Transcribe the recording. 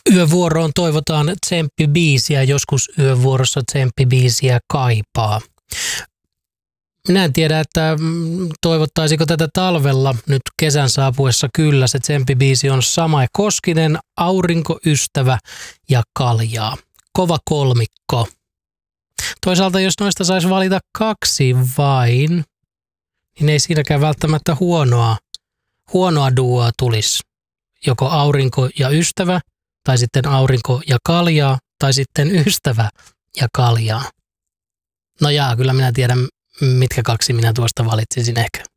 Yövuoroon toivotaan tsemppibiisiä, joskus yövuorossa tsemppibiisiä kaipaa. Minä en tiedä, että toivottaisiko tätä talvella nyt kesän saapuessa. Kyllä, se tsemppibiisi on Samae Koskinen, Aurinkoystävä ja Kaljaa. Kova kolmikko. Toisaalta jos noista saisi valita kaksi vain, niin ei siinäkään välttämättä huonoa duoa tulisi. Joko Aurinko ja Ystävä, tai sitten Aurinko ja Kaljaa, tai sitten Ystävä ja Kaljaa. No jaa, kyllä minä tiedän, mitkä kaksi minä tuosta valitsisin ehkä.